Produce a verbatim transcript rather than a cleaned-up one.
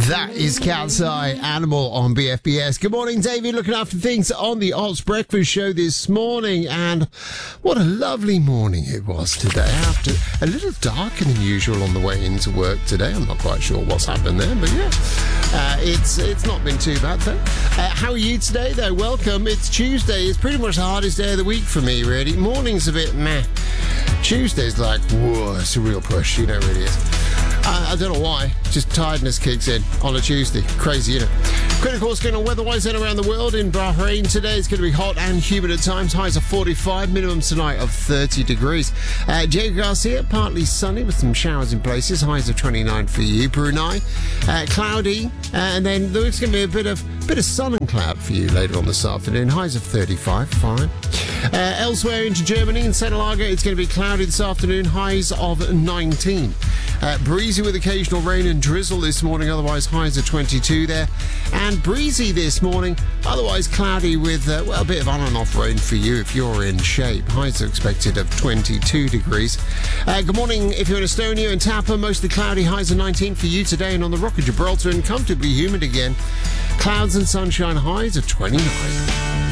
That is Cat's Eye Animal on B F B S. Good morning, David. Looking after things on the Ops Breakfast Show this morning. And what a lovely morning it was today. After a little darker than usual on the way into work today. I'm not quite sure what's happened there, but yeah. Uh, it's it's not been too bad, though. Uh, how are you today, though? Welcome. It's Tuesday. It's pretty much the hardest day of the week for me, really. Morning's a bit meh. Tuesday's like, whoa, it's a real push. You know, it really is. I, I don't know why. Just tiredness kicks in on a Tuesday. Crazy, isn't it? Critical what's going on weather-wise then around the world. In Bahrain today, it's going to be hot and humid at times. Highs of forty-five, minimum tonight of thirty degrees. Uh, Diego Garcia, partly sunny with some showers in places. Highs of twenty-nine for you. Brunei, uh, cloudy. Uh, and then there's going to be a bit of bit of sun and cloud for you later on this afternoon. Highs of thirty-five, fine. Uh, elsewhere into Germany, in Sennelager, it's going to be cloudy this afternoon. Highs of nineteen. Uh, breezy with occasional rain and drizzle this morning, otherwise highs of twenty-two there. And breezy this morning, otherwise cloudy with, uh, well, a bit of on and off rain for you if you're in shape. Highs are expected of twenty-two degrees. Uh, good morning if you're in Estonia and Tapa, mostly cloudy, highs of nineteen for you today. And on the Rock of Gibraltar, and comfortably humid again. Clouds and sunshine, highs of twenty-nine.